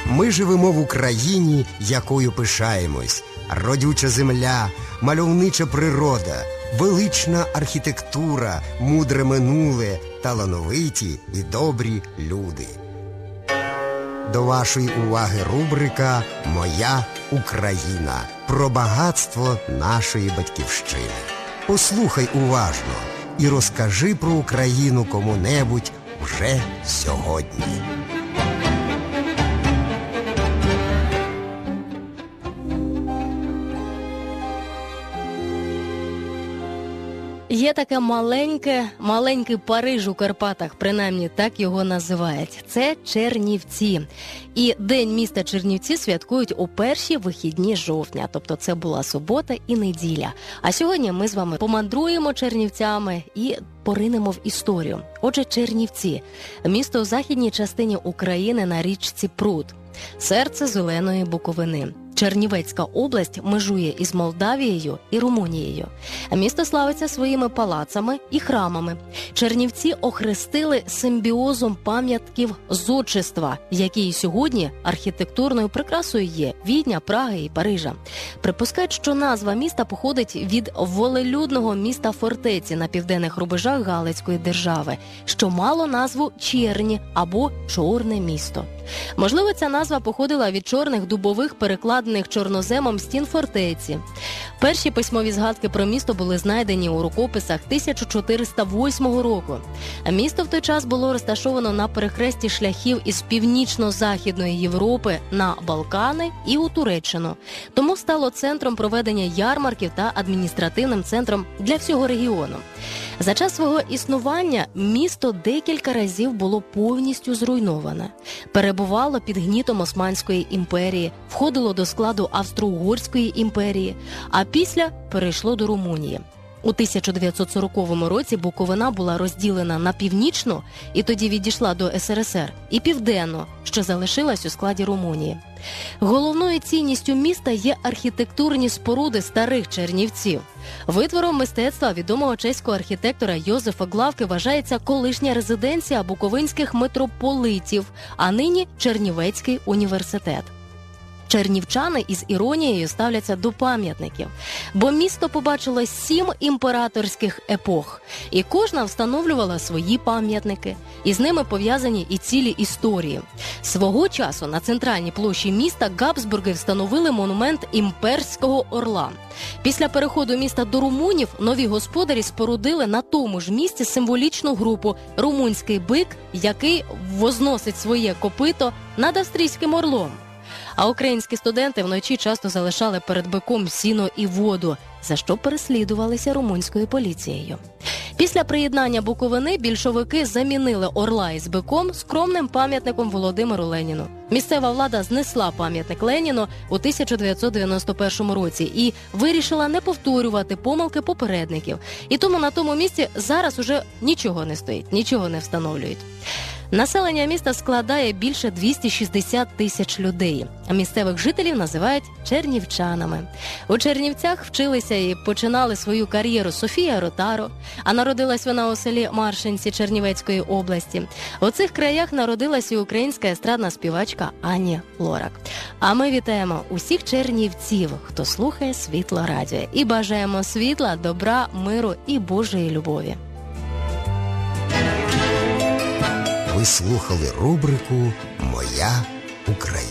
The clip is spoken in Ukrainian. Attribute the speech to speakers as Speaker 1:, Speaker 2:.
Speaker 1: Ми живемо в Україні, якою пишаємось. Родюча земля, мальовнича природа, велична архітектура, мудре минуле, талановиті і добрі люди. До вашої уваги рубрика «Моя Україна» про багатство нашої батьківщини. Послухай уважно і розкажи про Україну кому-небудь вже сьогодні.
Speaker 2: Є таке маленький Париж у Карпатах, принаймні так його називають. Це Чернівці. І День міста Чернівці святкують у перші вихідні жовтня, тобто це була субота і неділя. А сьогодні ми з вами помандруємо Чернівцями і поринемо в історію. Отже, Чернівці – місто у західній частині України на річці Прут. Серце зеленої Буковини. Чернівецька область межує із Молдавією і Румунією. Місто славиться своїми палацами і храмами. Чернівці охрестили симбіозом пам'ятків зодчества, які і сьогодні архітектурною прикрасою є Відня, Праги і Парижа. Припускають, що назва міста походить від волелюдного міста-фортеці на південних рубежах Галицької держави, що мало назву Черні або Чорне місто. Можливо, ця назва походила від чорних дубових перекладених чорноземом стін фортеці. Перші письмові згадки про місто були знайдені у рукописах 1408 року. Місто в той час було розташовано на перехресті шляхів із північно-західної Європи на Балкани і у Туреччину. Тому стало центром проведення ярмарків та адміністративним центром для всього регіону. За час свого існування місто декілька разів було повністю зруйноване. Перебувало під гнітом Османської імперії, входило до складу Австро-Угорської імперії, а після перейшло до Румунії. У 1940 році Буковина була розділена на північну, і тоді відійшла до СРСР, і південну, що залишилась у складі Румунії. Головною цінністю міста є архітектурні споруди старих Чернівців. Витвором мистецтва відомого чеського архітектора Йозефа Главки вважається колишня резиденція буковинських митрополитів, а нині Чернівецький університет. Чернівчани із іронією ставляться до пам'ятників, бо місто побачило 7 імператорських епох, і кожна встановлювала свої пам'ятники, і з ними пов'язані і цілі історії. Свого часу на центральній площі міста Габсбурги встановили монумент імперського орла. Після переходу міста до румунів нові господарі спорудили на тому ж місці символічну групу «Румунський бик», який возносить своє копито над австрійським орлом. А українські студенти вночі часто залишали перед биком сіно і воду, за що переслідувалися румунською поліцією. Після приєднання Буковини більшовики замінили орла із биком скромним пам'ятником Володимиру Леніну. Місцева влада знесла пам'ятник Леніну у 1991 році і вирішила не повторювати помилки попередників. І тому на тому місці зараз уже нічого не стоїть, нічого не встановлюють. Населення міста складає більше 260 тисяч людей. Місцевих жителів називають чернівчанами. У Чернівцях вчилися і починали свою кар'єру Софія Ротаро, а народилась вона у селі Маршинці Чернівецької області. У цих краях народилась і українська естрадна співачка Ані Лорак. А ми вітаємо усіх чернівців, хто слухає Світло Радіо, і бажаємо світла, добра, миру і Божої любові.
Speaker 1: Ви слухали рубрику «Моя Україна».